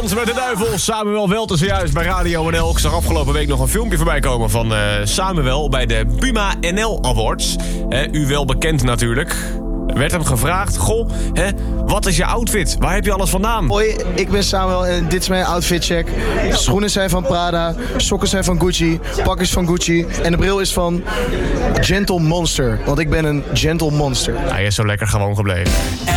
Dansen met de Duivel. Samuel Welte zojuist bij Radio NL. Ik zag afgelopen week nog een filmpje voorbij komen van Samuel bij de Puma NL Awards. U wel bekend natuurlijk. Werd hem gevraagd, goh, wat is je outfit? Waar heb je alles vandaan? Hoi, ik ben Samuel en dit is mijn outfitcheck. Schoenen zijn van Prada, sokken zijn van Gucci, pak is van Gucci en de bril is van Gentle Monster. Want ik ben een gentle monster. Hij is zo lekker gewoon gebleven.